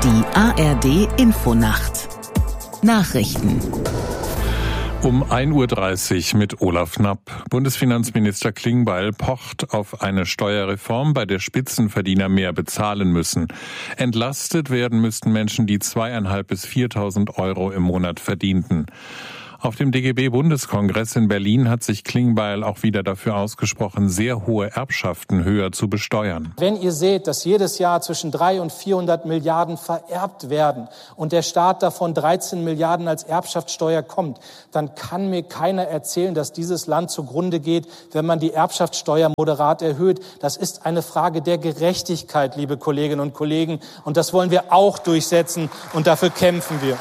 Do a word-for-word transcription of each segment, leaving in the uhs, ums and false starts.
Die A R D-Infonacht. Nachrichten. Um ein Uhr dreißig mit Olaf Knapp. Bundesfinanzminister Klingbeil pocht auf eine Steuerreform, bei der Spitzenverdiener mehr bezahlen müssen. Entlastet werden müssten Menschen, die zweieinhalb bis viertausend Euro im Monat verdienten. Auf dem D G B-Bundeskongress in Berlin hat sich Klingbeil auch wieder dafür ausgesprochen, sehr hohe Erbschaften höher zu besteuern. Wenn ihr seht, dass jedes Jahr zwischen dreihundert und vierhundert Milliarden vererbt werden und der Staat davon dreizehn Milliarden als Erbschaftssteuer kommt, dann kann mir keiner erzählen, dass dieses Land zugrunde geht, wenn man die Erbschaftssteuer moderat erhöht. Das ist eine Frage der Gerechtigkeit, liebe Kolleginnen und Kollegen. Und das wollen wir auch durchsetzen und dafür kämpfen wir.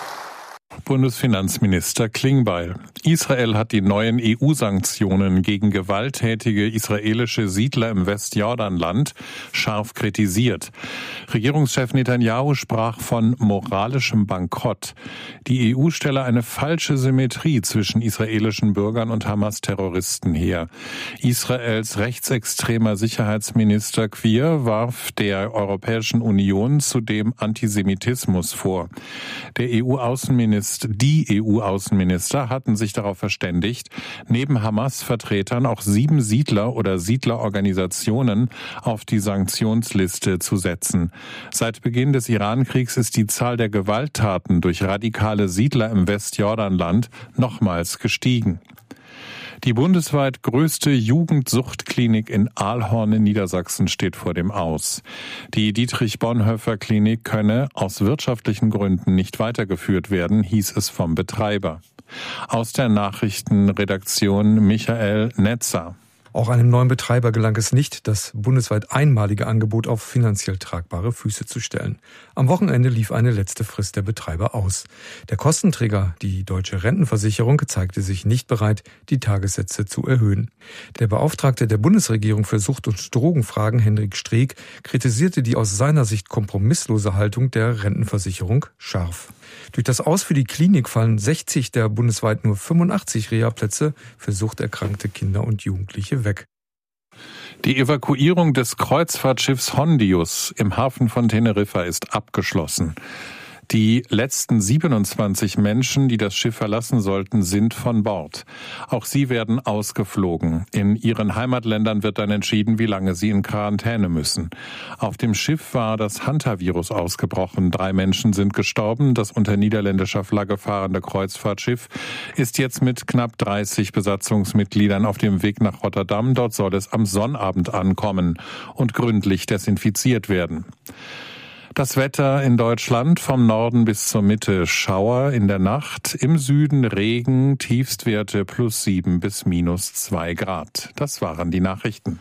Bundesfinanzminister Klingbeil. Israel hat die neuen E U-Sanktionen gegen gewalttätige israelische Siedler im Westjordanland scharf kritisiert. Regierungschef Netanyahu sprach von moralischem Bankrott. Die E U stelle eine falsche Symmetrie zwischen israelischen Bürgern und Hamas-Terroristen her. Israels rechtsextremer Sicherheitsminister Quir warf der Europäischen Union zudem Antisemitismus vor. Der E U-Außenminister Die E U-Außenminister hatten sich darauf verständigt, neben Hamas-Vertretern auch sieben Siedler oder Siedlerorganisationen auf die Sanktionsliste zu setzen. Seit Beginn des Iran-Kriegs ist die Zahl der Gewalttaten durch radikale Siedler im Westjordanland nochmals gestiegen. Die bundesweit größte Jugendsuchtklinik in Ahlhorn in Niedersachsen steht vor dem Aus. Die Dietrich-Bonhoeffer-Klinik könne aus wirtschaftlichen Gründen nicht weitergeführt werden, hieß es vom Betreiber. Aus der Nachrichtenredaktion Michael Netzer. Auch einem neuen Betreiber gelang es nicht, das bundesweit einmalige Angebot auf finanziell tragbare Füße zu stellen. Am Wochenende lief eine letzte Frist der Betreiber aus. Der Kostenträger, die Deutsche Rentenversicherung, zeigte sich nicht bereit, die Tagessätze zu erhöhen. Der Beauftragte der Bundesregierung für Sucht- und Drogenfragen, Hendrik Streeck, kritisierte die aus seiner Sicht kompromisslose Haltung der Rentenversicherung scharf. Durch das Aus für die Klinik fallen sechzig der bundesweit nur fünfundachtzig Reha-Plätze für suchterkrankte Kinder und Jugendliche weg. Die Evakuierung des Kreuzfahrtschiffs Hondius im Hafen von Teneriffa ist abgeschlossen. Die letzten siebenundzwanzig Menschen, die das Schiff verlassen sollten, sind von Bord. Auch sie werden ausgeflogen. In ihren Heimatländern wird dann entschieden, wie lange sie in Quarantäne müssen. Auf dem Schiff war das Hantavirus ausgebrochen. Drei Menschen sind gestorben. Das unter niederländischer Flagge fahrende Kreuzfahrtschiff ist jetzt mit knapp dreißig Besatzungsmitgliedern auf dem Weg nach Rotterdam. Dort soll es am Sonnabend ankommen und gründlich desinfiziert werden. Das Wetter in Deutschland vom Norden bis zur Mitte Schauer in der Nacht, im Süden Regen, Tiefstwerte plus sieben bis minus zwei Grad. Das waren die Nachrichten.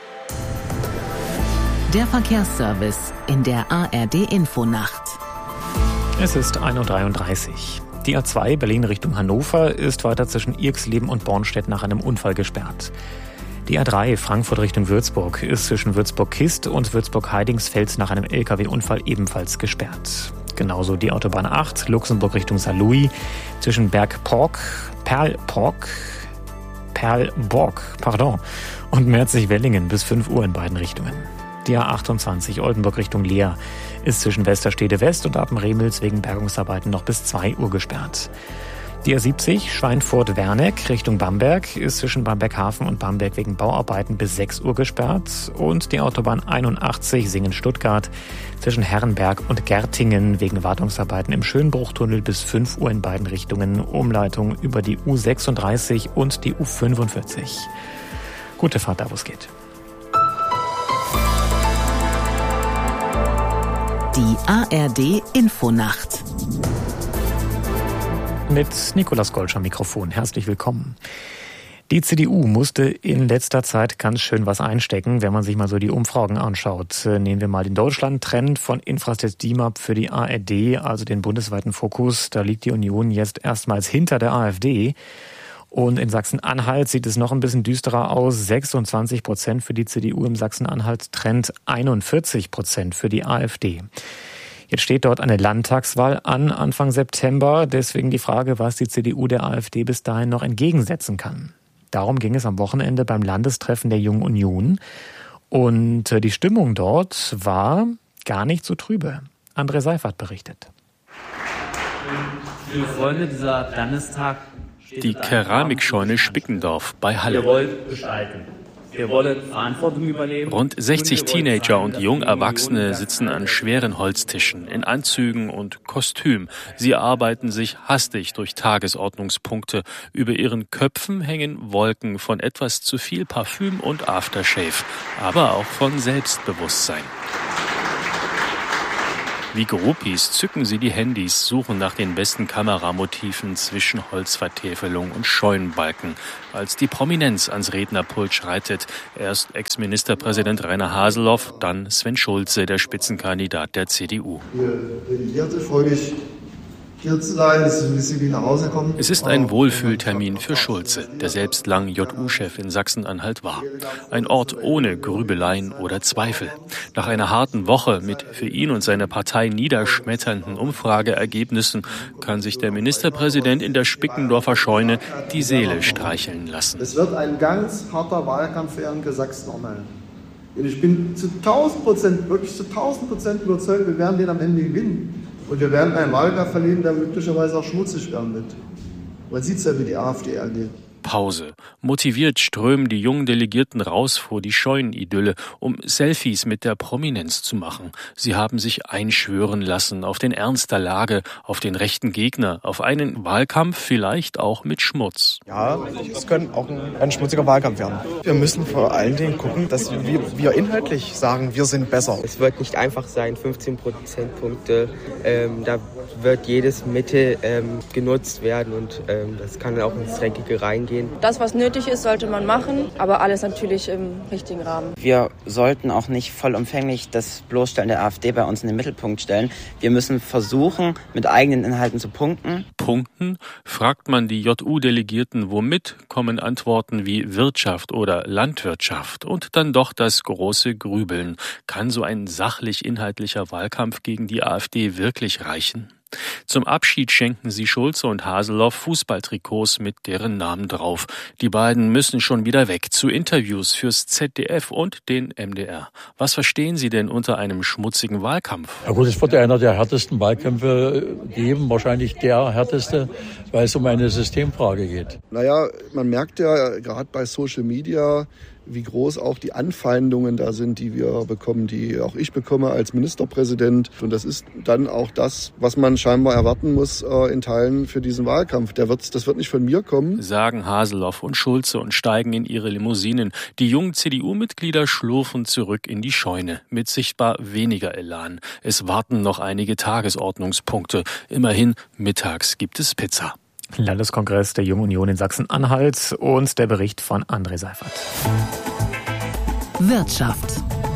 Der Verkehrsservice in der A R D-Infonacht. Es ist ein Uhr dreiunddreißig. Die A zwei Berlin Richtung Hannover ist weiter zwischen Irxleben und Bornstedt nach einem Unfall gesperrt. Die A drei Frankfurt Richtung Würzburg ist zwischen Würzburg-Kist und Würzburg-Heidingsfeld nach einem L K W-Unfall ebenfalls gesperrt. Genauso die Autobahn acht Luxemburg Richtung Saarlouis zwischen Bergpork, Perlpork, Perlborg, pardon, und Merzig-Wellingen bis fünf Uhr in beiden Richtungen. Die A achtundzwanzig Oldenburg Richtung Leer ist zwischen Westerstede West und Apenremels wegen Bergungsarbeiten noch bis zwei Uhr gesperrt. Die A siebzig Schweinfurt-Werneck Richtung Bamberg ist zwischen Bamberg-Hafen und Bamberg wegen Bauarbeiten bis sechs Uhr gesperrt und die Autobahn einundachtzig Singen-Stuttgart zwischen Herrenberg und Gertingen wegen Wartungsarbeiten im Schönbruchtunnel bis fünf Uhr in beiden Richtungen, Umleitung über die U sechsunddreißig und die U fünfundvierzig. Gute Fahrt da, wo es geht. Die A R D-Infonacht. Mit Nikolaus Golsch am Mikrofon. Herzlich willkommen. Die C D U musste in letzter Zeit ganz schön was einstecken, wenn man sich mal so die Umfragen anschaut. Nehmen wir mal den Deutschland-Trend von Infrastat D I M A P für die A R D, also den bundesweiten Fokus. Da liegt die Union jetzt erstmals hinter der AfD. Und in Sachsen-Anhalt sieht es noch ein bisschen düsterer aus. sechsundzwanzig Prozent für die C D U im Sachsen-Anhalt-Trend, einundvierzig Prozent für die AfD. Jetzt steht dort eine Landtagswahl an, Anfang September. Deswegen die Frage, was die C D U der AfD bis dahin noch entgegensetzen kann. Darum ging es am Wochenende beim Landestreffen der Jungen Union. Und die Stimmung dort war gar nicht so trübe. André Seifert berichtet. Liebe Freunde, dieser Landestag Die Keramikscheune Spickendorf bei Halle. Wir wollen gestalten. Wir wollen Verantwortung übernehmen. Rund sechzig Teenager und Jungerwachsene sitzen an schweren Holztischen in Anzügen und Kostüm. Sie arbeiten sich hastig durch Tagesordnungspunkte. Über ihren Köpfen hängen Wolken von etwas zu viel Parfüm und Aftershave, aber auch von Selbstbewusstsein. Wie Groupies zücken sie die Handys, suchen nach den besten Kameramotiven zwischen Holzvertäfelung und Scheunenbalken. Als die Prominenz ans Rednerpult schreitet, erst Ex-Ministerpräsident Rainer Haseloff, dann Sven Schulze, der Spitzenkandidat der C D U. Delegierte, freue mich, hier zu sein, dass Sie ein bisschen wieder nach Hause kommen. Es ist ein Wohlfühltermin für Schulze, der selbst lang J U-Chef in Sachsen-Anhalt war. Ein Ort ohne Grübeleien oder Zweifel. Nach einer harten Woche mit für ihn und seine Partei niederschmetternden Umfrageergebnissen kann sich der Ministerpräsident in der Spickendorfer Scheune die Seele streicheln lassen. Es wird ein ganz harter Wahlkampf werden für Sachsen-Anhalt. Und ich bin zu tausend Prozent, wirklich zu tausend Prozent überzeugt, wir werden den am Ende gewinnen. Und wir werden einen Wahlkampf verlieren, der möglicherweise auch schmutzig werden wird. Man sieht es ja, wie die AfD angeht. Pause. Motiviert strömen die jungen Delegierten raus vor die Scheunenidylle, um Selfies mit der Prominenz zu machen. Sie haben sich einschwören lassen auf den Ernst der Lage, auf den rechten Gegner, auf einen Wahlkampf vielleicht auch mit Schmutz. Ja, es könnte auch ein, ein schmutziger Wahlkampf werden. Wir müssen vor allen Dingen gucken, dass wir, wir inhaltlich sagen, wir sind besser. Es wird nicht einfach sein, fünfzehn Prozentpunkte, ähm, da wird jedes Mittel ähm, genutzt werden und ähm, das kann auch ins Dreckige reingehen. Das, was nötig ist, sollte man machen, aber alles natürlich im richtigen Rahmen. Wir sollten auch nicht vollumfänglich das Bloßstellen der AfD bei uns in den Mittelpunkt stellen. Wir müssen versuchen, mit eigenen Inhalten zu punkten. Punkten? Fragt man die J U-Delegierten womit, kommen Antworten wie Wirtschaft oder Landwirtschaft und dann doch das große Grübeln. Kann so ein sachlich-inhaltlicher Wahlkampf gegen die AfD wirklich reichen? Zum Abschied schenken sie Schulze und Haseloff Fußballtrikots mit deren Namen drauf. Die beiden müssen schon wieder weg zu Interviews fürs Z D F und den M D R. Was verstehen Sie denn unter einem schmutzigen Wahlkampf? Ja gut, es wird ja einer der härtesten Wahlkämpfe geben, wahrscheinlich der härteste, weil es um eine Systemfrage geht. Naja, man merkt ja gerade bei Social Media, wie groß auch die Anfeindungen da sind, die wir bekommen, die auch ich bekomme als Ministerpräsident. Und das ist dann auch das, was man scheinbar erwarten muss äh, in Teilen für diesen Wahlkampf. Der wird, das wird nicht von mir kommen. Sagen Haseloff und Schulze und steigen in ihre Limousinen. Die jungen C D U-Mitglieder schlurfen zurück in die Scheune mit sichtbar weniger Elan. Es warten noch einige Tagesordnungspunkte. Immerhin, mittags gibt es Pizza. Landeskongress der Jungen Union in Sachsen-Anhalt und der Bericht von André Seifert. Wirtschaft.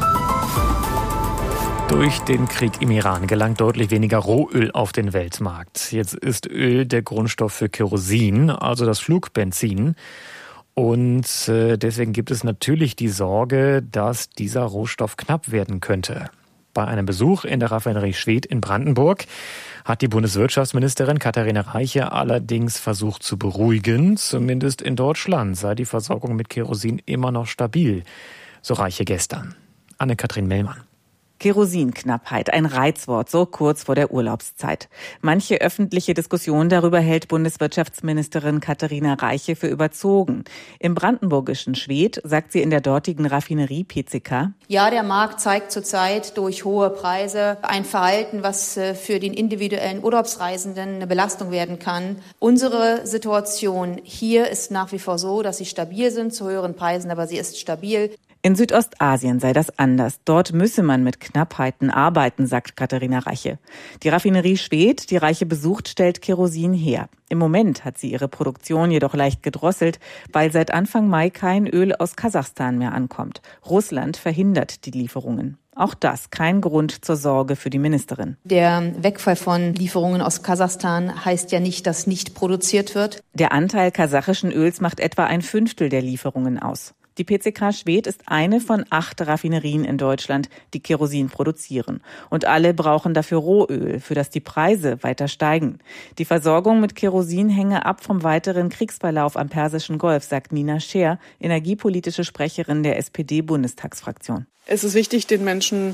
Durch den Krieg im Iran gelangt deutlich weniger Rohöl auf den Weltmarkt. Jetzt ist Öl der Grundstoff für Kerosin, also das Flugbenzin. Und deswegen gibt es natürlich die Sorge, dass dieser Rohstoff knapp werden könnte. Bei einem Besuch in der Raffinerie Schwedt in Brandenburg hat die Bundeswirtschaftsministerin Katharina Reiche allerdings versucht zu beruhigen. Zumindest in Deutschland sei die Versorgung mit Kerosin immer noch stabil, so Reiche gestern. Anne-Kathrin Mellmann. Kerosinknappheit, ein Reizwort, so kurz vor der Urlaubszeit. Manche öffentliche Diskussion darüber hält Bundeswirtschaftsministerin Katharina Reiche für überzogen. Im brandenburgischen Schwedt sagt sie in der dortigen Raffinerie P C K: Ja, der Markt zeigt zurzeit durch hohe Preise ein Verhalten, was für den individuellen Urlaubsreisenden eine Belastung werden kann. Unsere Situation hier ist nach wie vor so, dass sie stabil sind zu höheren Preisen, aber sie ist stabil. In Südostasien sei das anders. Dort müsse man mit Knappheiten arbeiten, sagt Katharina Reiche. Die Raffinerie Schwedt, die Reiche besucht, stellt Kerosin her. Im Moment hat sie ihre Produktion jedoch leicht gedrosselt, weil seit Anfang Mai kein Öl aus Kasachstan mehr ankommt. Russland verhindert die Lieferungen. Auch das kein Grund zur Sorge für die Ministerin. Der Wegfall von Lieferungen aus Kasachstan heißt ja nicht, dass nicht produziert wird. Der Anteil kasachischen Öls macht etwa ein Fünftel der Lieferungen aus. Die P C K Schwedt ist eine von acht Raffinerien in Deutschland, die Kerosin produzieren. Und alle brauchen dafür Rohöl, für das die Preise weiter steigen. Die Versorgung mit Kerosin hänge ab vom weiteren Kriegsverlauf am Persischen Golf, sagt Nina Scheer, energiepolitische Sprecherin der S P D-Bundestagsfraktion. Es ist wichtig, den Menschen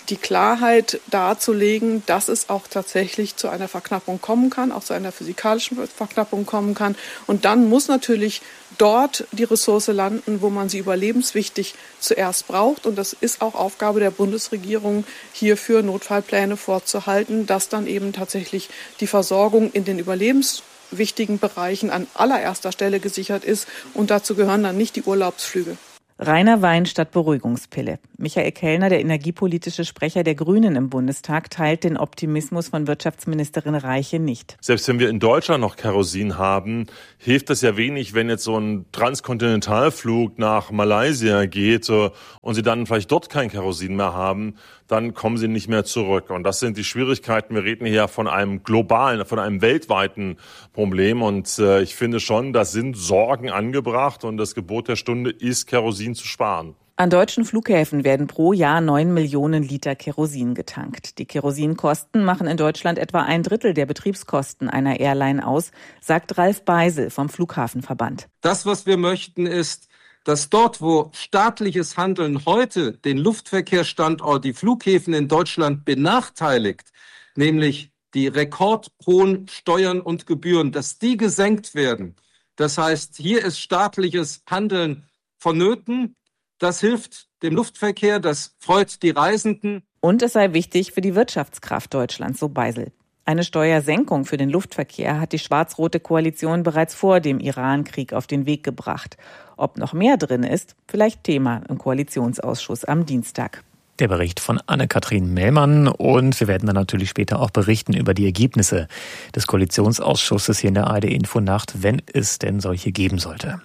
die Klarheit darzulegen, dass es auch tatsächlich zu einer Verknappung kommen kann, auch zu einer physikalischen Verknappung kommen kann. Und dann muss natürlich dort die Ressource landen, wo man sie überlebenswichtig zuerst braucht. Und das ist auch Aufgabe der Bundesregierung, hierfür Notfallpläne vorzuhalten, dass dann eben tatsächlich die Versorgung in den überlebenswichtigen Bereichen an allererster Stelle gesichert ist. Und dazu gehören dann nicht die Urlaubsflüge. Reiner Wein statt Beruhigungspille. Michael Kellner, der energiepolitische Sprecher der Grünen im Bundestag, teilt den Optimismus von Wirtschaftsministerin Reiche nicht. Selbst wenn wir in Deutschland noch Kerosin haben, hilft das ja wenig, wenn jetzt so ein Transkontinentalflug nach Malaysia geht und sie dann vielleicht dort kein Kerosin mehr haben, dann kommen sie nicht mehr zurück. Und das sind die Schwierigkeiten. Wir reden hier von einem globalen, von einem weltweiten Problem. Und äh, ich finde schon, da sind Sorgen angebracht. Und das Gebot der Stunde ist, Kerosin zu sparen. An deutschen Flughäfen werden pro Jahr neun Millionen Liter Kerosin getankt. Die Kerosinkosten machen in Deutschland etwa ein Drittel der Betriebskosten einer Airline aus, sagt Ralf Beisel vom Flughafenverband. Das, was wir möchten, ist, dass dort, wo staatliches Handeln heute den Luftverkehrsstandort, die Flughäfen in Deutschland benachteiligt, nämlich die rekordhohen Steuern und Gebühren, dass die gesenkt werden. Das heißt, hier ist staatliches Handeln vonnöten. Das hilft dem Luftverkehr, das freut die Reisenden. Und es sei wichtig für die Wirtschaftskraft Deutschlands, so Beisel. Eine Steuersenkung für den Luftverkehr hat die schwarz-rote Koalition bereits vor dem Iran-Krieg auf den Weg gebracht. Ob noch mehr drin ist, vielleicht Thema im Koalitionsausschuss am Dienstag. Der Bericht von Anne-Kathrin Mellmann, und wir werden dann natürlich später auch berichten über die Ergebnisse des Koalitionsausschusses hier in der A R D-Infonacht, wenn es denn solche geben sollte.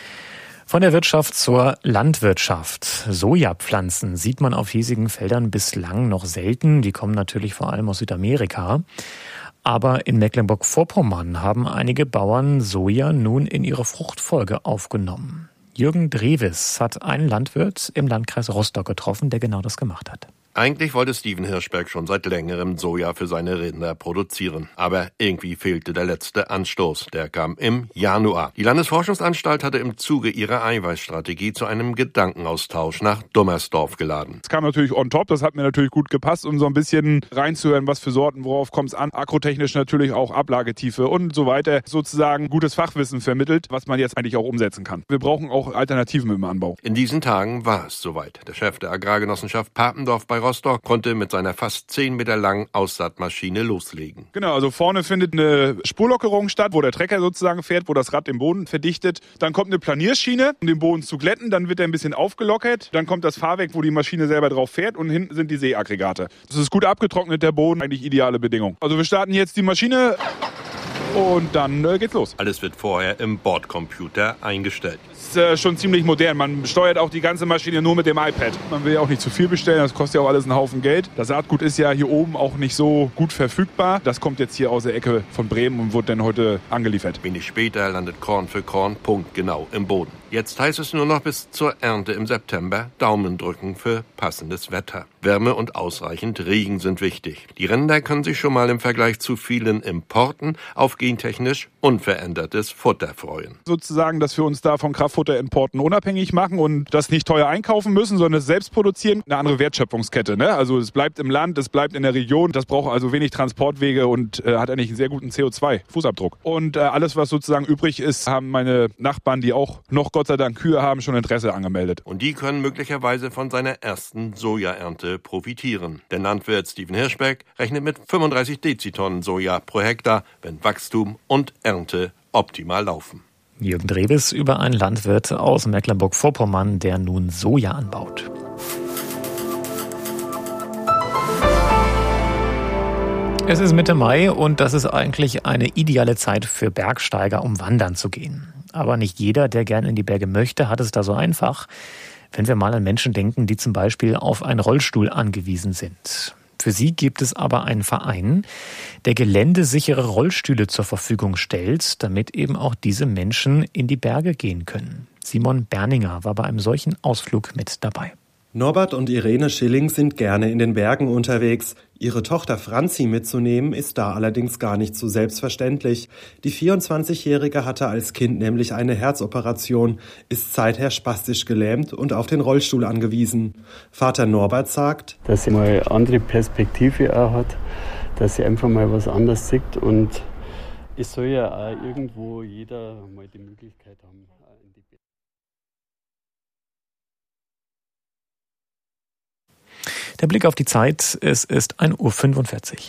Von der Wirtschaft zur Landwirtschaft. Sojapflanzen sieht man auf hiesigen Feldern bislang noch selten. Die kommen natürlich vor allem aus Südamerika. Aber in Mecklenburg-Vorpommern haben einige Bauern Soja nun in ihre Fruchtfolge aufgenommen. Jürgen Drewes hat einen Landwirt im Landkreis Rostock getroffen, der genau das gemacht hat. Eigentlich wollte Steven Hirschberg schon seit längerem Soja für seine Rinder produzieren. Aber irgendwie fehlte der letzte Anstoß. Der kam im Januar. Die Landesforschungsanstalt hatte im Zuge ihrer Eiweißstrategie zu einem Gedankenaustausch nach Dummersdorf geladen. Es kam natürlich on top, das hat mir natürlich gut gepasst, um so ein bisschen reinzuhören, was für Sorten, worauf kommt es an. Agrotechnisch natürlich auch Ablagetiefe und so weiter. Sozusagen gutes Fachwissen vermittelt, was man jetzt eigentlich auch umsetzen kann. Wir brauchen auch Alternativen im Anbau. In diesen Tagen war es soweit. Der Chef der Agrargenossenschaft Papendorf bei Rostock konnte mit seiner fast zehn Meter langen Aussaatmaschine loslegen. Genau, also vorne findet eine Spurlockerung statt, wo der Trecker sozusagen fährt, wo das Rad den Boden verdichtet. Dann kommt eine Planierschiene, um den Boden zu glätten. Dann wird er ein bisschen aufgelockert. Dann kommt das Fahrwerk, wo die Maschine selber drauf fährt. Und hinten sind die Seeaggregate. Das ist gut abgetrocknet, der Boden. Eigentlich ideale Bedingung. Also wir starten jetzt die Maschine und dann äh, geht's los. Alles wird vorher im Bordcomputer eingestellt. Das ist äh, schon ziemlich modern. Man steuert auch die ganze Maschine nur mit dem iPad. Man will ja auch nicht zu viel bestellen, das kostet ja auch alles einen Haufen Geld. Das Saatgut ist ja hier oben auch nicht so gut verfügbar. Das kommt jetzt hier aus der Ecke von Bremen und wird dann heute angeliefert. Wenig später landet Korn für Korn punktgenau im Boden. Jetzt heißt es nur noch bis zur Ernte im September Daumen drücken für passendes Wetter. Wärme und ausreichend Regen sind wichtig. Die Rinder können sich schon mal im Vergleich zu vielen Importen auf gentechnisch unverändertes Futter freuen. Sozusagen, dass wir uns da von Kraftfutterimporten unabhängig machen und das nicht teuer einkaufen müssen, sondern es selbst produzieren. Eine andere Wertschöpfungskette, ne? Also es bleibt im Land, es bleibt in der Region. Das braucht also wenig Transportwege und äh, hat eigentlich einen sehr guten C O zwei Fußabdruck. Und äh, alles, was sozusagen übrig ist, haben meine Nachbarn, die auch noch Gott sei Dank Kühe haben, schon Interesse angemeldet. Und die können möglicherweise von seiner ersten Sojaernte profitieren. Der Landwirt Steven Hirschberg rechnet mit fünfunddreißig Dezitonnen Soja pro Hektar, wenn Wachstum und Ernte optimal laufen. Jürgen Drewes über einen Landwirt aus Mecklenburg-Vorpommern, der nun Soja anbaut. Es ist Mitte Mai und das ist eigentlich eine ideale Zeit für Bergsteiger, um wandern zu gehen. Aber nicht jeder, der gerne in die Berge möchte, hat es da so einfach. Wenn wir mal an Menschen denken, die zum Beispiel auf einen Rollstuhl angewiesen sind. Für sie gibt es aber einen Verein, der geländesichere Rollstühle zur Verfügung stellt, damit eben auch diese Menschen in die Berge gehen können. Simon Berninger war bei einem solchen Ausflug mit dabei. Norbert und Irene Schilling sind gerne in den Bergen unterwegs. Ihre Tochter Franzi mitzunehmen, ist da allerdings gar nicht so selbstverständlich. Die vierundzwanzigjährige hatte als Kind nämlich eine Herzoperation, ist seither spastisch gelähmt und auf den Rollstuhl angewiesen. Vater Norbert sagt, dass sie mal eine andere Perspektive auch hat, dass sie einfach mal was anderes sieht und es soll ja auch irgendwo jeder mal die Möglichkeit haben. Der Blick auf die Zeit, es ist ein Uhr fünfundvierzig.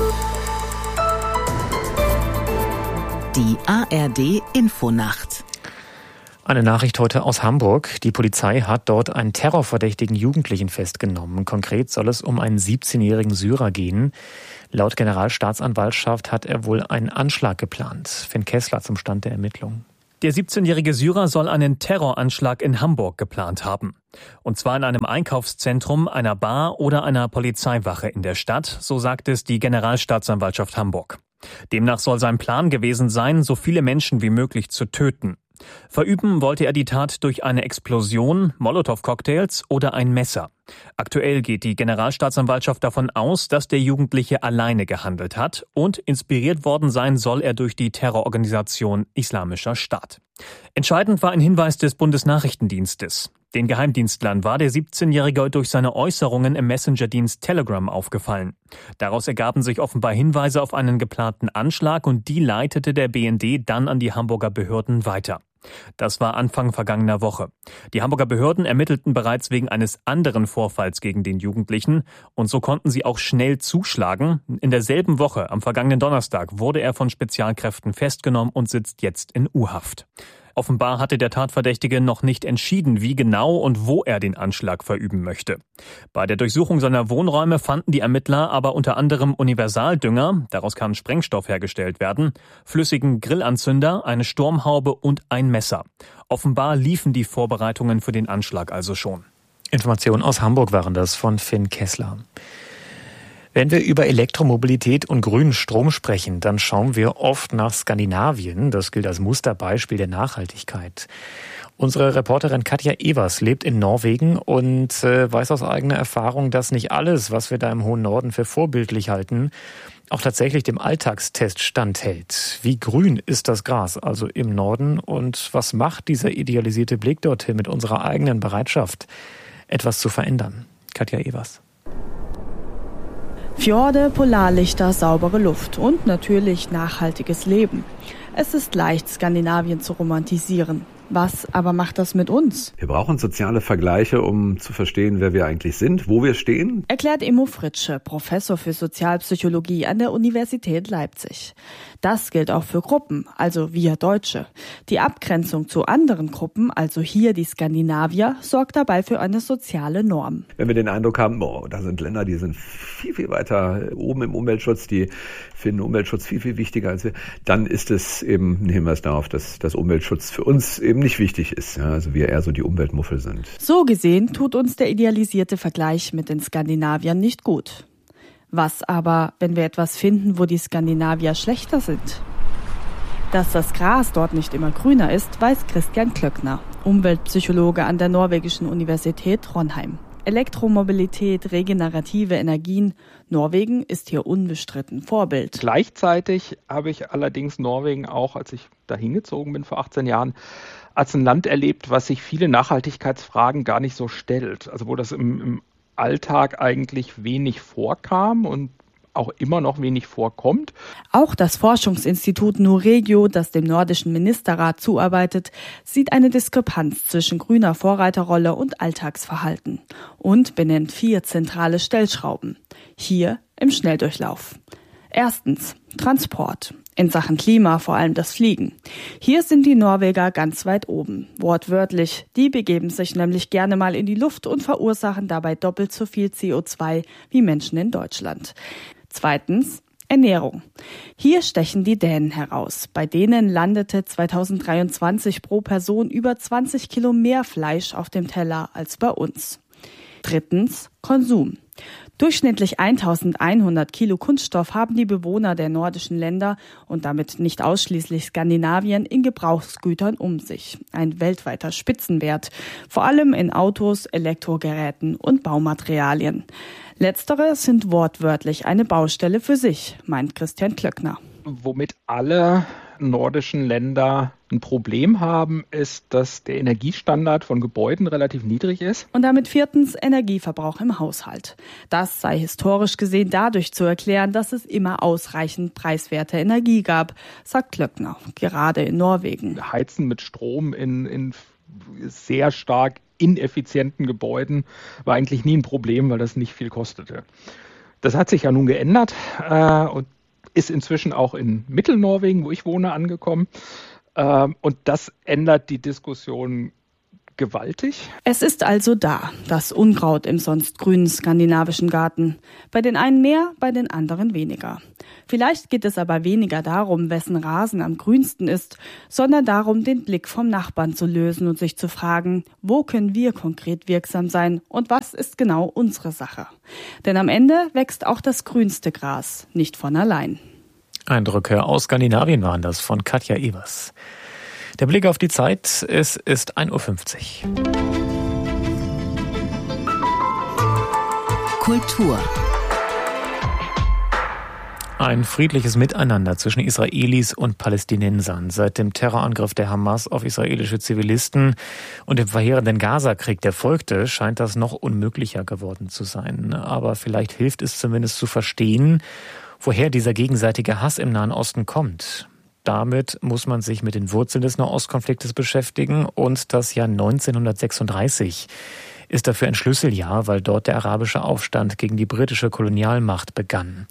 Die A R D-Infonacht. Eine Nachricht heute aus Hamburg. Die Polizei hat dort einen terrorverdächtigen Jugendlichen festgenommen. Konkret soll es um einen siebzehnjährigen Syrer gehen. Laut Generalstaatsanwaltschaft hat er wohl einen Anschlag geplant. Finn Kessler zum Stand der Ermittlungen. Der siebzehnjährige Syrer soll einen Terroranschlag in Hamburg geplant haben. Und zwar in einem Einkaufszentrum, einer Bar oder einer Polizeiwache in der Stadt, so sagt es die Generalstaatsanwaltschaft Hamburg. Demnach soll sein Plan gewesen sein, so viele Menschen wie möglich zu töten. Verüben wollte er die Tat durch eine Explosion, Molotow-Cocktails oder ein Messer. Aktuell geht die Generalstaatsanwaltschaft davon aus, dass der Jugendliche alleine gehandelt hat und inspiriert worden sein soll er durch die Terrororganisation Islamischer Staat. Entscheidend war ein Hinweis des Bundesnachrichtendienstes. Den Geheimdienstlern war der siebzehnjährige durch seine Äußerungen im Messenger-Dienst Telegram aufgefallen. Daraus ergaben sich offenbar Hinweise auf einen geplanten Anschlag und die leitete der B N D dann an die Hamburger Behörden weiter. Das war Anfang vergangener Woche. Die Hamburger Behörden ermittelten bereits wegen eines anderen Vorfalls gegen den Jugendlichen und so konnten sie auch schnell zuschlagen. In derselben Woche, am vergangenen Donnerstag, wurde er von Spezialkräften festgenommen und sitzt jetzt in U-Haft. Offenbar hatte der Tatverdächtige noch nicht entschieden, wie genau und wo er den Anschlag verüben möchte. Bei der Durchsuchung seiner Wohnräume fanden die Ermittler aber unter anderem Universaldünger, daraus kann Sprengstoff hergestellt werden, flüssigen Grillanzünder, eine Sturmhaube und ein Messer. Offenbar liefen die Vorbereitungen für den Anschlag also schon. Informationen aus Hamburg waren das von Finn Kessler. Wenn wir über Elektromobilität und grünen Strom sprechen, dann schauen wir oft nach Skandinavien. Das gilt als Musterbeispiel der Nachhaltigkeit. Unsere Reporterin Katja Evers lebt in Norwegen und äh, weiß aus eigener Erfahrung, dass nicht alles, was wir da im hohen Norden für vorbildlich halten, auch tatsächlich dem Alltagstest standhält. Wie grün ist das Gras also im Norden und was macht dieser idealisierte Blick dorthin mit unserer eigenen Bereitschaft, etwas zu verändern? Katja Evers. Fjorde, Polarlichter, saubere Luft und natürlich nachhaltiges Leben. Es ist leicht, Skandinavien zu romantisieren. Was aber macht das mit uns? Wir brauchen soziale Vergleiche, um zu verstehen, wer wir eigentlich sind, wo wir stehen. Erklärt Immo Fritsche, Professor für Sozialpsychologie an der Universität Leipzig. Das gilt auch für Gruppen, also wir Deutsche. Die Abgrenzung zu anderen Gruppen, also hier die Skandinavier, sorgt dabei für eine soziale Norm. Wenn wir den Eindruck haben, oh, da sind Länder, die sind viel, viel weiter oben im Umweltschutz, die finden Umweltschutz viel, viel wichtiger als wir, dann ist es eben ein Hinweis darauf, dass das Umweltschutz für uns eben nicht wichtig ist. Ja, also wir eher so die Umweltmuffel sind. So gesehen tut uns der idealisierte Vergleich mit den Skandinaviern nicht gut. Was aber, wenn wir etwas finden, wo die Skandinavier schlechter sind? Dass das Gras dort nicht immer grüner ist, weiß Christian Klöckner, Umweltpsychologe an der norwegischen Universität Trondheim. Elektromobilität, regenerative Energien. Norwegen ist hier unbestritten Vorbild. Gleichzeitig habe ich allerdings Norwegen auch, als ich dahin gezogen bin vor achtzehn Jahren, als ein Land erlebt, was sich viele Nachhaltigkeitsfragen gar nicht so stellt. Also wo das im, im Alltag eigentlich wenig vorkam und auch immer noch wenig vorkommt. Auch das Forschungsinstitut Nuregio, das dem nordischen Ministerrat zuarbeitet, sieht eine Diskrepanz zwischen grüner Vorreiterrolle und Alltagsverhalten und benennt vier zentrale Stellschrauben. Hier im Schnelldurchlauf. Erstens Transport. In Sachen Klima vor allem das Fliegen. Hier sind die Norweger ganz weit oben. Wortwörtlich, die begeben sich nämlich gerne mal in die Luft und verursachen dabei doppelt so viel C O zwei wie Menschen in Deutschland. Zweitens Ernährung. Hier stechen die Dänen heraus. Bei denen landete zweitausenddreiundzwanzig pro Person über zwanzig Kilo mehr Fleisch auf dem Teller als bei uns. Drittens Konsum. Durchschnittlich eintausendeinhundert Kilo Kunststoff haben die Bewohner der nordischen Länder und damit nicht ausschließlich Skandinavien in Gebrauchsgütern um sich. Ein weltweiter Spitzenwert, vor allem in Autos, Elektrogeräten und Baumaterialien. Letztere sind wortwörtlich eine Baustelle für sich, meint Christian Klöckner. Womit alle nordischen Länder ein Problem haben, ist, dass der Energiestandard von Gebäuden relativ niedrig ist. Und damit viertens Energieverbrauch im Haushalt. Das sei historisch gesehen dadurch zu erklären, dass es immer ausreichend preiswerte Energie gab, sagt Klöckner, gerade in Norwegen. Heizen mit Strom in, in sehr stark ineffizienten Gebäuden war eigentlich nie ein Problem, weil das nicht viel kostete. Das hat sich ja nun geändert äh, und ist inzwischen auch in Mittelnorwegen, wo ich wohne, angekommen. Ähm, und das ändert die Diskussion gewaltig. Es ist also da, das Unkraut im sonst grünen skandinavischen Garten. Bei den einen mehr, bei den anderen weniger. Vielleicht geht es aber weniger darum, wessen Rasen am grünsten ist, sondern darum, den Blick vom Nachbarn zu lösen und sich zu fragen, wo können wir konkret wirksam sein und was ist genau unsere Sache. Denn am Ende wächst auch das grünste Gras nicht von allein. Eindrücke aus Skandinavien waren das von Katja Evers. Der Blick auf die Zeit, es ist ein Uhr fünfzig. Kultur. Ein friedliches Miteinander zwischen Israelis und Palästinensern. Seit dem Terrorangriff der Hamas auf israelische Zivilisten und dem verheerenden Gaza-Krieg, der folgte, scheint das noch unmöglicher geworden zu sein. Aber vielleicht hilft es zumindest zu verstehen, woher dieser gegenseitige Hass im Nahen Osten kommt. Damit muss man sich mit den Wurzeln des Nahostkonfliktes beschäftigen und das Jahr neunzehnhundertsechsunddreißig ist dafür ein Schlüsseljahr, weil dort der arabische Aufstand gegen die britische Kolonialmacht begann.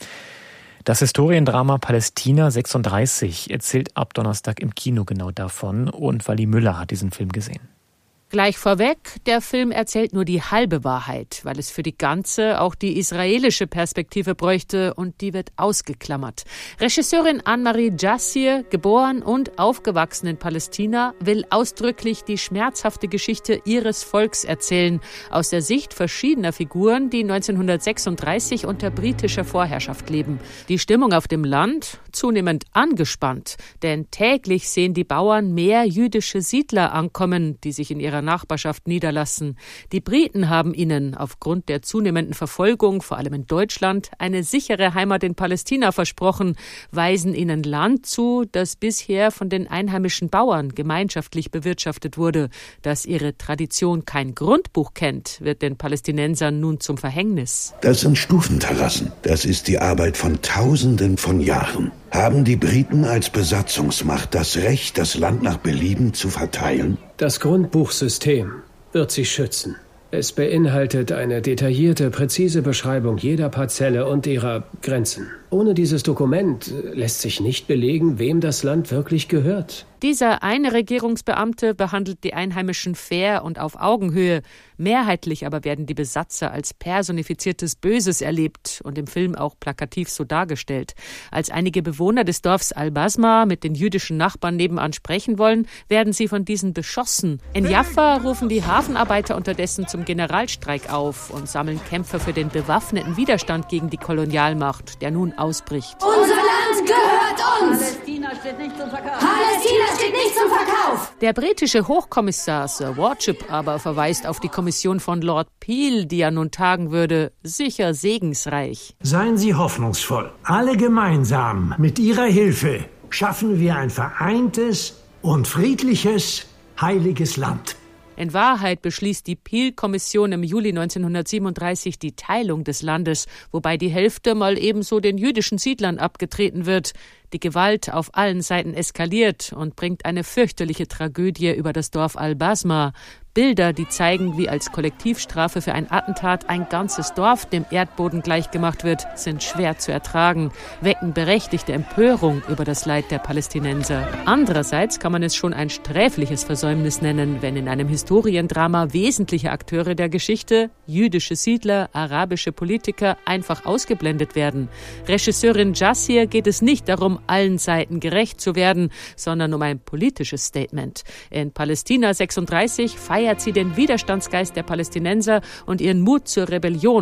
Das Historiendrama Palästina sechsunddreißig erzählt ab Donnerstag im Kino genau davon und Wally Müller hat diesen Film gesehen. Gleich vorweg, der Film erzählt nur die halbe Wahrheit, weil es für die ganze auch die israelische Perspektive bräuchte und die wird ausgeklammert. Regisseurin Anne-Marie Jassir, geboren und aufgewachsen in Palästina, will ausdrücklich die schmerzhafte Geschichte ihres Volks erzählen, aus der Sicht verschiedener Figuren, die neunzehnhundertsechsunddreißig unter britischer Vorherrschaft leben. Die Stimmung auf dem Land zunehmend angespannt, denn täglich sehen die Bauern mehr jüdische Siedler ankommen, die sich in ihrer Nachbarschaft niederlassen. Die Briten haben ihnen aufgrund der zunehmenden Verfolgung, vor allem in Deutschland, eine sichere Heimat in Palästina versprochen, weisen ihnen Land zu, das bisher von den einheimischen Bauern gemeinschaftlich bewirtschaftet wurde. Dass ihre Tradition kein Grundbuch kennt, wird den Palästinensern nun zum Verhängnis. Das sind Stufenterrassen. Das ist die Arbeit von Tausenden von Jahren. Haben die Briten als Besatzungsmacht das Recht, das Land nach Belieben zu verteilen? Das Grundbuchsystem wird sie schützen. Es beinhaltet eine detaillierte, präzise Beschreibung jeder Parzelle und ihrer Grenzen. Ohne dieses Dokument lässt sich nicht belegen, wem das Land wirklich gehört. Dieser eine Regierungsbeamte behandelt die Einheimischen fair und auf Augenhöhe. Mehrheitlich aber werden die Besatzer als personifiziertes Böses erlebt und im Film auch plakativ so dargestellt. Als einige Bewohner des Dorfs Al-Basma mit den jüdischen Nachbarn nebenan sprechen wollen, werden sie von diesen beschossen. In Jaffa rufen die Hafenarbeiter unterdessen zum Generalstreik auf und sammeln Kämpfer für den bewaffneten Widerstand gegen die Kolonialmacht, der nun ausbricht. Unser Land gehört uns! Palästina steht nicht zum Verkauf! Palästina steht nicht zum Verkauf! Der britische Hochkommissar Sir Worship aber verweist auf die Kommission von Lord Peel, die er nun tagen würde, sicher segensreich. Seien Sie hoffnungsvoll. Alle gemeinsam, mit Ihrer Hilfe, schaffen wir ein vereintes und friedliches, heiliges Land. In Wahrheit beschließt die Peel-Kommission im Juli neunzehnhundertsiebenunddreißig die Teilung des Landes, wobei die Hälfte mal ebenso den jüdischen Siedlern abgetreten wird. Die Gewalt auf allen Seiten eskaliert und bringt eine fürchterliche Tragödie über das Dorf Al-Basma. Bilder, die zeigen, wie als Kollektivstrafe für ein Attentat ein ganzes Dorf dem Erdboden gleichgemacht wird, sind schwer zu ertragen, wecken berechtigte Empörung über das Leid der Palästinenser. Andererseits kann man es schon ein sträfliches Versäumnis nennen, wenn in einem Historiendrama wesentliche Akteure der Geschichte, jüdische Siedler, arabische Politiker, einfach ausgeblendet werden. Regisseurin Jassir geht es nicht darum, allen Seiten gerecht zu werden, sondern um ein politisches Statement. In Palästina sechsunddreißig feiert sie den Widerstandsgeist der Palästinenser und ihren Mut zur Rebellion.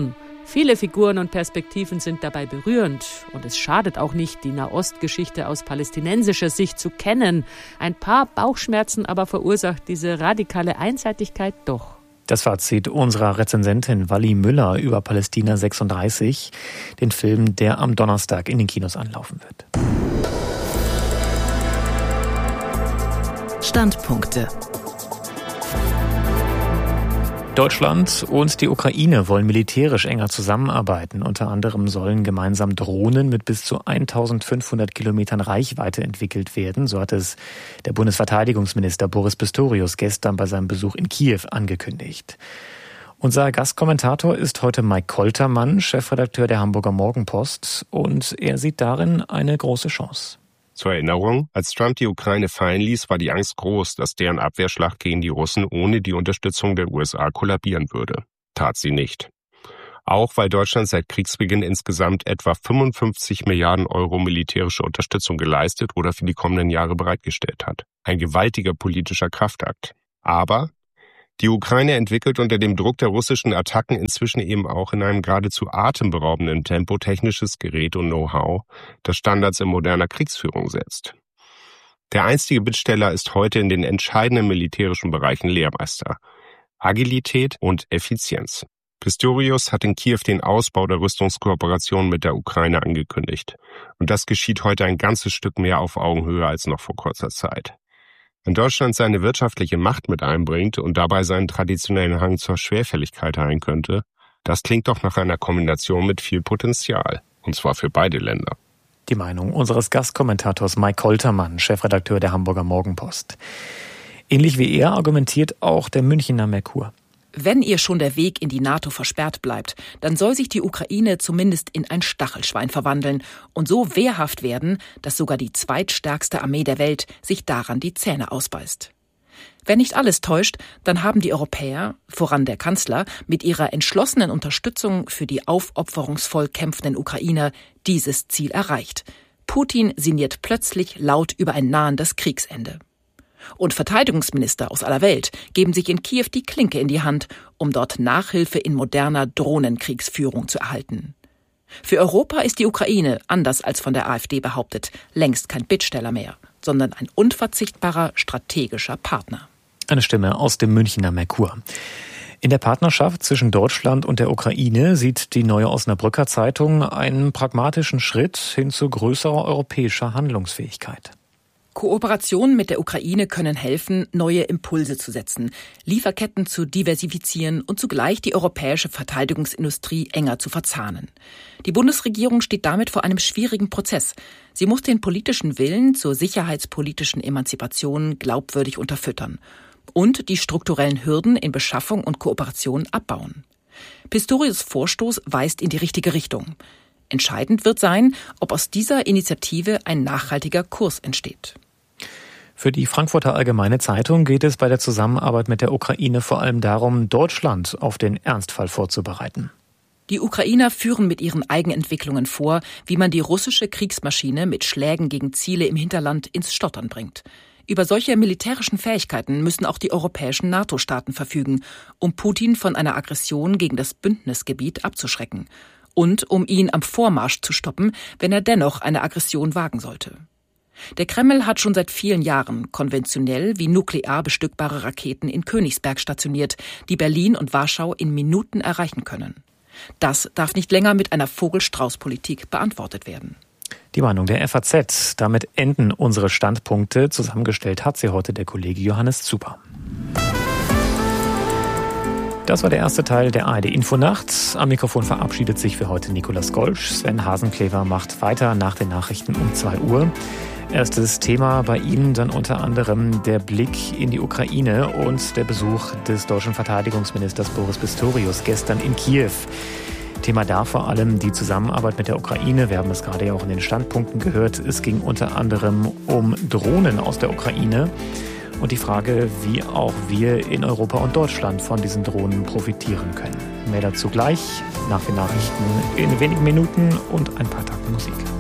Viele Figuren und Perspektiven sind dabei berührend. Und es schadet auch nicht, die Nahostgeschichte aus palästinensischer Sicht zu kennen. Ein paar Bauchschmerzen aber verursacht diese radikale Einseitigkeit doch. Das Fazit unserer Rezensentin Wally Müller über Palästina sechsunddreißig, den Film, der am Donnerstag in den Kinos anlaufen wird. Standpunkte. Deutschland und die Ukraine wollen militärisch enger zusammenarbeiten. Unter anderem sollen gemeinsam Drohnen mit bis zu eintausendfünfhundert Kilometern Reichweite entwickelt werden. So hat es der Bundesverteidigungsminister Boris Pistorius gestern bei seinem Besuch in Kiew angekündigt. Unser Gastkommentator ist heute Mike Koltermann, Chefredakteur der Hamburger Morgenpost, und er sieht darin eine große Chance. Zur Erinnerung, als Trump die Ukraine fallen ließ, war die Angst groß, dass deren Abwehrschlacht gegen die Russen ohne die Unterstützung der U S A kollabieren würde. Tat sie nicht. Auch weil Deutschland seit Kriegsbeginn insgesamt etwa fünfundfünfzig Milliarden Euro militärische Unterstützung geleistet oder für die kommenden Jahre bereitgestellt hat. Ein gewaltiger politischer Kraftakt. Aber die Ukraine entwickelt unter dem Druck der russischen Attacken inzwischen eben auch in einem geradezu atemberaubenden Tempo technisches Gerät und Know-how, das Standards in moderner Kriegsführung setzt. Der einstige Bittsteller ist heute in den entscheidenden militärischen Bereichen Lehrmeister. Agilität und Effizienz. Pistorius hat in Kiew den Ausbau der Rüstungskooperation mit der Ukraine angekündigt. Und das geschieht heute ein ganzes Stück mehr auf Augenhöhe als noch vor kurzer Zeit. Wenn Deutschland seine wirtschaftliche Macht mit einbringt und dabei seinen traditionellen Hang zur Schwerfälligkeit heilen könnte, das klingt doch nach einer Kombination mit viel Potenzial. Und zwar für beide Länder. Die Meinung unseres Gastkommentators Mike Koltermann, Chefredakteur der Hamburger Morgenpost. Ähnlich wie er argumentiert auch der Münchener Merkur. Wenn ihr schon der Weg in die NATO versperrt bleibt, dann soll sich die Ukraine zumindest in ein Stachelschwein verwandeln und so wehrhaft werden, dass sogar die zweitstärkste Armee der Welt sich daran die Zähne ausbeißt. Wenn nicht alles täuscht, dann haben die Europäer, voran der Kanzler, mit ihrer entschlossenen Unterstützung für die aufopferungsvoll kämpfenden Ukrainer dieses Ziel erreicht. Putin sinniert plötzlich laut über ein nahendes Kriegsende. Und Verteidigungsminister aus aller Welt geben sich in Kiew die Klinke in die Hand, um dort Nachhilfe in moderner Drohnenkriegsführung zu erhalten. Für Europa ist die Ukraine, anders als von der AfD behauptet, längst kein Bittsteller mehr, sondern ein unverzichtbarer strategischer Partner. Eine Stimme aus dem Münchener Merkur. In der Partnerschaft zwischen Deutschland und der Ukraine sieht die Neue Osnabrücker Zeitung einen pragmatischen Schritt hin zu größerer europäischer Handlungsfähigkeit. Kooperationen mit der Ukraine können helfen, neue Impulse zu setzen, Lieferketten zu diversifizieren und zugleich die europäische Verteidigungsindustrie enger zu verzahnen. Die Bundesregierung steht damit vor einem schwierigen Prozess. Sie muss den politischen Willen zur sicherheitspolitischen Emanzipation glaubwürdig unterfüttern und die strukturellen Hürden in Beschaffung und Kooperation abbauen. Pistorius' Vorstoß weist in die richtige Richtung. Entscheidend wird sein, ob aus dieser Initiative ein nachhaltiger Kurs entsteht. Für die Frankfurter Allgemeine Zeitung geht es bei der Zusammenarbeit mit der Ukraine vor allem darum, Deutschland auf den Ernstfall vorzubereiten. Die Ukrainer führen mit ihren Eigenentwicklungen vor, wie man die russische Kriegsmaschine mit Schlägen gegen Ziele im Hinterland ins Stottern bringt. Über solche militärischen Fähigkeiten müssen auch die europäischen NATO-Staaten verfügen, um Putin von einer Aggression gegen das Bündnisgebiet abzuschrecken und um ihn am Vormarsch zu stoppen, wenn er dennoch eine Aggression wagen sollte. Der Kreml hat schon seit vielen Jahren konventionell wie nuklear bestückbare Raketen in Königsberg stationiert, die Berlin und Warschau in Minuten erreichen können. Das darf nicht länger mit einer Vogel-Strauß-Politik beantwortet werden. Die Meinung der F A Z. Damit enden unsere Standpunkte. Zusammengestellt hat sie heute der Kollege Johannes Zuber. Das war der erste Teil der A R D-Infonacht. Am Mikrofon verabschiedet sich für heute Nikolaus Golsch. Sven Hasenklever macht weiter nach den Nachrichten um zwei Uhr. Erstes Thema bei Ihnen dann unter anderem der Blick in die Ukraine und der Besuch des deutschen Verteidigungsministers Boris Pistorius gestern in Kiew. Thema da vor allem die Zusammenarbeit mit der Ukraine. Wir haben es gerade ja auch in den Standpunkten gehört. Es ging unter anderem um Drohnen aus der Ukraine und die Frage, wie auch wir in Europa und Deutschland von diesen Drohnen profitieren können. Mehr dazu gleich nach den Nachrichten in wenigen Minuten und ein paar Takte Musik.